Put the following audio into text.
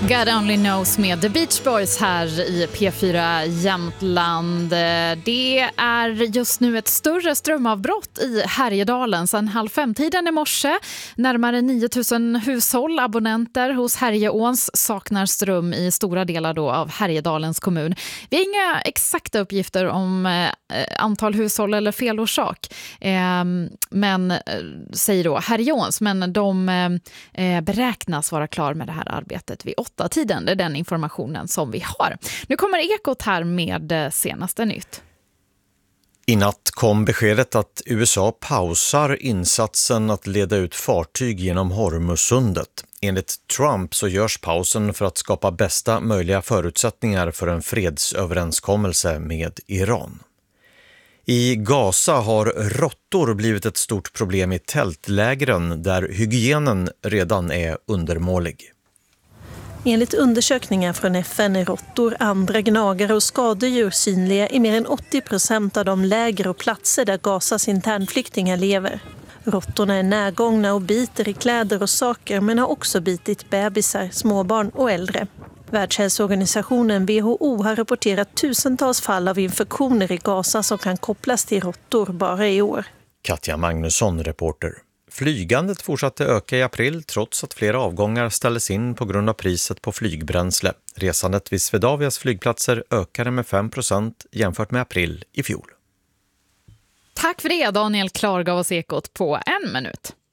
God Only Knows med The Beach Boys här i P4 Jämtland. Det är just nu ett större strömavbrott i Härjedalen sedan 4:30 i morse. Närmare 9000 hushåll, abonnenter hos Härjeåns saknar ström i stora delar då av Härjedalens kommun. Vi har inga exakta uppgifter om antal hushåll eller felorsak, men säger då Härjeåns, men de beräknas vara klar med det här arbetet vid 8-tiden. Det är den informationen som vi har. Nu kommer Ekot här med senaste nytt. I natt kom beskedet att USA pausar insatsen att leda ut fartyg genom Hormuzsundet. Enligt Trump så görs pausen för att skapa bästa möjliga förutsättningar för en fredsöverenskommelse med Iran. I Gaza har råttor blivit ett stort problem i tältlägren där hygienen redan är undermålig. Enligt undersökningar från FN är råttor, andra gnagare och skadedjur synliga i mer än 80% av de läger och platser där Gazas internflyktingar lever. Råttorna är närgångna och biter i kläder och saker, men har också bitit bebisar, småbarn och äldre. Världshälsoorganisationen WHO har rapporterat tusentals fall av infektioner i Gaza som kan kopplas till råttor bara i år. Katja Magnusson, reporter. Flygandet fortsatte öka i april trots att flera avgångar ställdes in på grund av priset på flygbränsle. Resandet vid Swedavias flygplatser ökade med 5% jämfört med april i fjol. Tack för det, Daniel Klar gav oss Ekot på 1 minut.